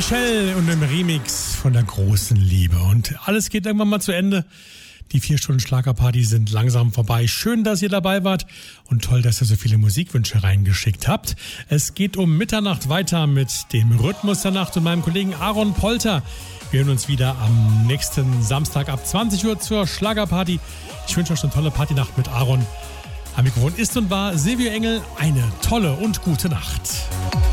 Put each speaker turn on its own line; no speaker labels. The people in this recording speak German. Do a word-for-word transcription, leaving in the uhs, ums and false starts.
Michelle und im Remix von der großen Liebe. Und alles geht irgendwann mal zu Ende. Die vier Stunden Schlagerparty sind langsam vorbei. Schön, dass ihr dabei wart und toll, dass ihr so viele Musikwünsche reingeschickt habt. Es geht um Mitternacht weiter mit dem Rhythmus der Nacht und meinem Kollegen Aaron Polter. Wir hören uns wieder am nächsten Samstag ab zwanzig Uhr zur Schlagerparty. Ich wünsche euch eine tolle Partynacht mit Aaron. Am Mikrofon ist und war Silvio Engel. Eine tolle und gute Nacht.